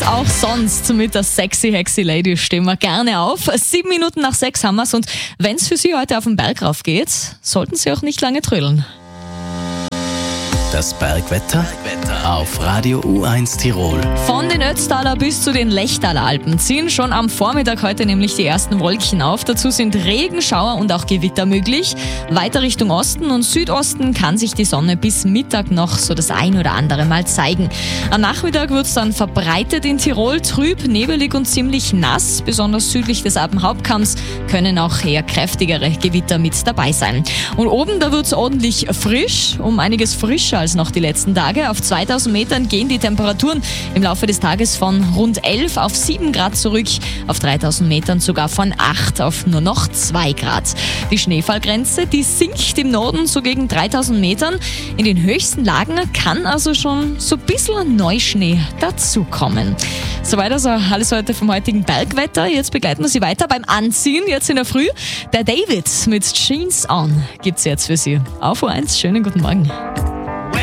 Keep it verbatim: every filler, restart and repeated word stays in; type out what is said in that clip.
auch sonst mit der sexy, hexy Lady stehen wir gerne auf. Sieben Minuten nach sechs haben wir's und wenn es für Sie heute auf den Berg rauf geht, sollten Sie auch nicht lange trödeln. Das Bergwetter auf Radio U eins Tirol. Von den Ötztaler bis zu den Lechtaler Alpen ziehen schon am Vormittag heute nämlich die ersten Wolken auf. Dazu sind Regen, Schauer und auch Gewitter möglich. Weiter Richtung Osten und Südosten kann sich die Sonne bis Mittag noch so das ein oder andere Mal zeigen. Am Nachmittag wird es dann verbreitet in Tirol, trüb, nebelig und ziemlich nass. Besonders südlich des Alpenhauptkamms können auch eher kräftigere Gewitter mit dabei sein. Und oben, da wird es ordentlich frisch, um einiges frischer als noch die letzten Tage. Auf zweitausend Metern gehen die Temperaturen im Laufe des Tages von rund elf auf sieben Grad zurück, auf dreitausend Metern sogar von acht auf nur noch zwei Grad. Die Schneefallgrenze, die sinkt im Norden so gegen dreitausend Metern. In den höchsten Lagen kann also schon so ein bisschen Neuschnee dazukommen. Soweit also alles heute vom heutigen Bergwetter. Jetzt begleiten wir Sie weiter beim Anziehen, jetzt in der Früh. Der David mit Jeans On gibt's jetzt für Sie. Auf U eins, schönen guten Morgen.